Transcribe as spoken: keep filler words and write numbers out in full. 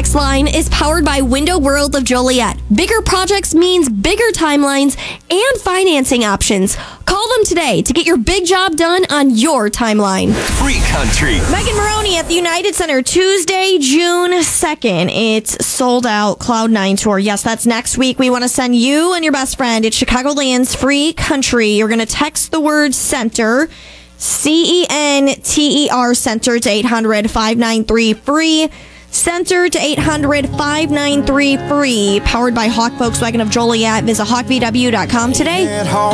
text line is powered by Window World of Joliet. Bigger projects means bigger timelines and financing options. Call them today to get your big job done on your timeline. Free Country. Megan Maroney at the United Center Tuesday, June second. It's sold out Cloud nine Tour. Yes, that's next week. We want to send you and your best friend. It's Chicagoland's Free Country. You're going to text the word center, C E N T E R, center to eight hundred, five nine three, free. Center to eight hundred, five nine three, free. Powered by Hawk Volkswagen of Joliet. Visit hawk v w dot com today.